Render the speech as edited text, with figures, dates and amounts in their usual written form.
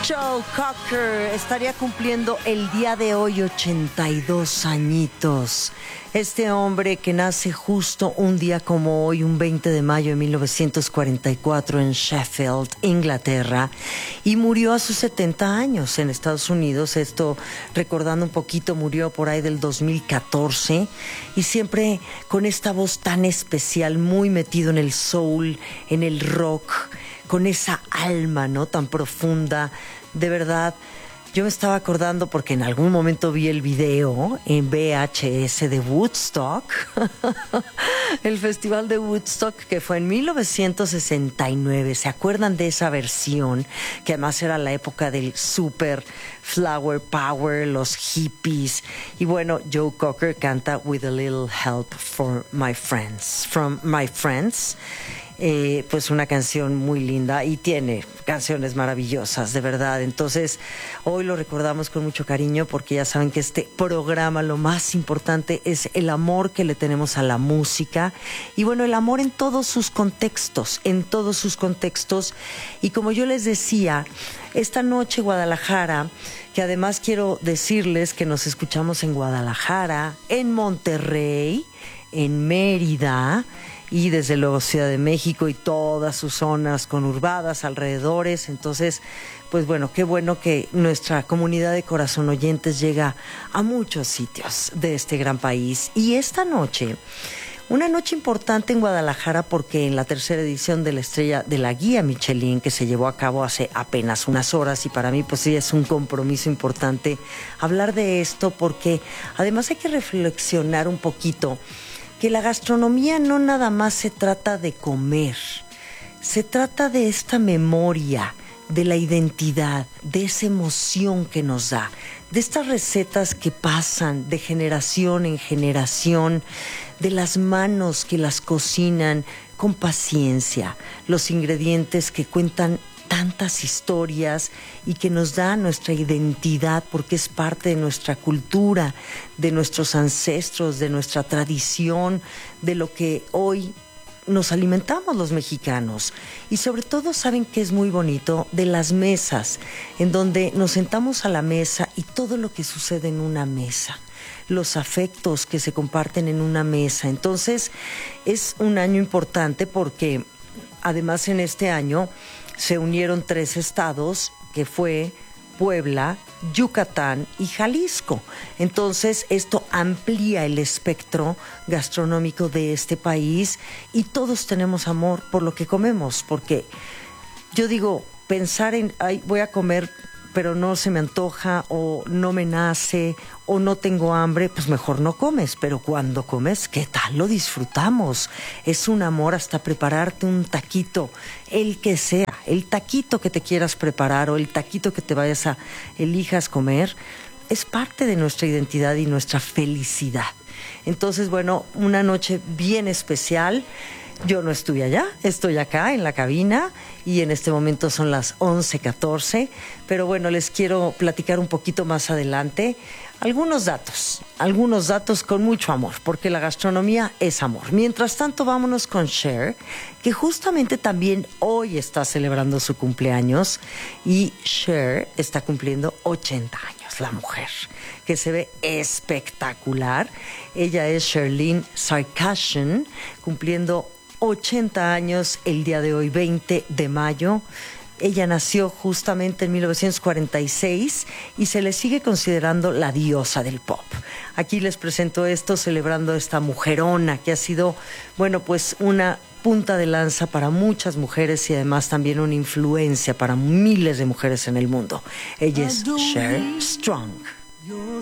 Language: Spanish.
Joe Cocker estaría cumpliendo el día de hoy 82 añitos. Este hombre que nace justo un día como hoy, un 20 de mayo de 1944 en Sheffield, Inglaterra, y murió a sus 70 años en Estados Unidos. Esto, recordando un poquito, murió por ahí del 2014, y siempre con esta voz tan especial, muy metido en el soul, en el rock, con esa alma, ¿no?, tan profunda. De verdad, yo me estaba acordando porque en algún momento vi el video en VHS de Woodstock, el festival de Woodstock, que fue en 1969. ¿Se acuerdan de esa versión? Que además era la época del super flower power, los hippies. Y bueno, Joe Cocker canta With a Little Help from My Friends. Pues una canción muy linda, y tiene canciones maravillosas, de verdad. Entonces, hoy lo recordamos con mucho cariño, porque ya saben que este programa, lo más importante es el amor que le tenemos a la música, y bueno, el amor en todos sus contextos, y como yo les decía, esta noche Guadalajara, que además quiero decirles que nos escuchamos en Guadalajara, en Monterrey, en Mérida, y desde luego Ciudad de México y todas sus zonas conurbadas, alrededores. Entonces, pues bueno que nuestra comunidad de Corazón Oyentes llega a muchos sitios de este gran país. Y esta noche, una noche importante en Guadalajara, porque en la tercera edición de la Estrella de la Guía Michelin, que se llevó a cabo hace apenas unas horas, y para mí pues sí es un compromiso importante hablar de esto, porque además hay que reflexionar un poquito que la gastronomía no nada más se trata de comer, se trata de esta memoria, de la identidad, de esa emoción que nos da, de estas recetas que pasan de generación en generación, de las manos que las cocinan con paciencia, los ingredientes que cuentan tantas historias y que nos da nuestra identidad, porque es parte de nuestra cultura, de nuestros ancestros, de nuestra tradición, de lo que hoy nos alimentamos los mexicanos. Y sobre todo, saben que es muy bonito, de las mesas, en donde nos sentamos a la mesa y todo lo que sucede en una mesa, los afectos que se comparten en una mesa. Entonces, es un año importante, porque además en este año se unieron 3 estados, que fue Puebla, Yucatán y Jalisco. Entonces, esto amplía el espectro gastronómico de este país, y todos tenemos amor por lo que comemos, porque yo digo, pensar en, ay, voy a comer, pero no se me antoja, o no me nace, o no tengo hambre, pues mejor no comes. Pero cuando comes, ¿qué tal lo disfrutamos? Es un amor hasta prepararte un taquito, el que sea, el taquito que te quieras preparar, o el taquito que te elijas comer, es parte de nuestra identidad y nuestra felicidad. Entonces, bueno, una noche bien especial. Yo no estuve allá, estoy acá en la cabina, y en este momento son las 11:14, pero bueno, les quiero platicar un poquito más adelante algunos datos con mucho amor, porque la gastronomía es amor. Mientras tanto, vámonos con Cher, que justamente también hoy está celebrando su cumpleaños, y Cher está cumpliendo 80 años, la mujer, que se ve espectacular. Ella es Sherlyn Sarkisian, cumpliendo 80 años el día de hoy, 20 de mayo. Ella nació justamente en 1946 y se le sigue considerando la diosa del pop. Aquí les presento esto, celebrando esta mujerona que ha sido, bueno, pues una punta de lanza para muchas mujeres, y además también una influencia para miles de mujeres en el mundo. Ella es Cher Strong. You're